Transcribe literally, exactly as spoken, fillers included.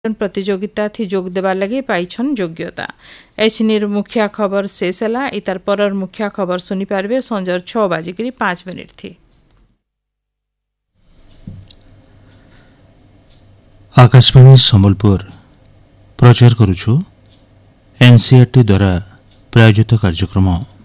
प्रतियोगिता थी जोग देवा लगे पाइछन योग्यता। ऐसिनिर मुखिया खबर शेष है। इतार परर मुखिया खबर सुनी पारे संजर छः बाजिक पाँच मिनिट थी। आकाशवाणी संबलपुर प्रचार करुछु एनसीईआरटी द्वारा प्रायोजित कार्यक्रम।